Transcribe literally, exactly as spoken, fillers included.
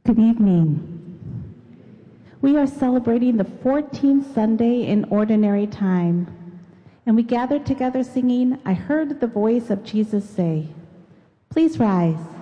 Good evening. We are celebrating the fourteenth Sunday in Ordinary Time, and we gathered together singing, "I Heard the Voice of Jesus Say." Please rise.